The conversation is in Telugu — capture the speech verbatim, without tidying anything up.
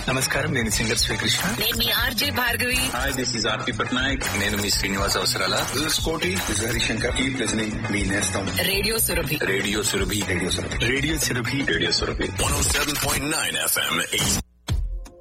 నమస్కారం, నేను సింగర్ శ్రీకృష్ణ. నేను మీ RJ Bhargavi. Hi, this is ఆర్పి పట్నాయక్. నేను మీ శ్రీనివాస్ అవసరాల. దిస్ ఇస్ కోటి. This is Harishankar. Keep listening మీ నేస్తం radio Surabhi. Radio Surabhi. Radio Surabhi. Radio Surabhi. Radio Surabhi. one oh seven point nine F M.